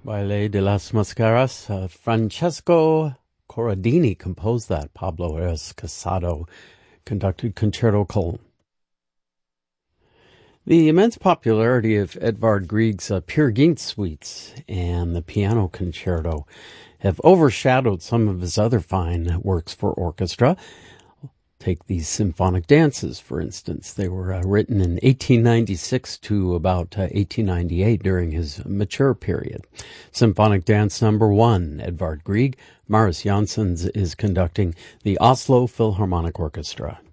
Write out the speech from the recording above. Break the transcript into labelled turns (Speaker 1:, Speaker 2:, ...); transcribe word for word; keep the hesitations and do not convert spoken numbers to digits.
Speaker 1: Baile de las Mascaras. Uh, Francesco Corradini composed that. Pablo Eras Casado conducted Concerto Cologne. The immense popularity of Edvard Grieg's uh, Peer Gynt suites and the piano concerto have overshadowed some of his other fine works for orchestra. Take these symphonic dances, for instance. They were uh, written in eighteen ninety-six to about uh, eighteen ninety-eight during his mature period. Symphonic Dance Number One, Edvard Grieg. Marius Janssens is conducting the Oslo Philharmonic Orchestra.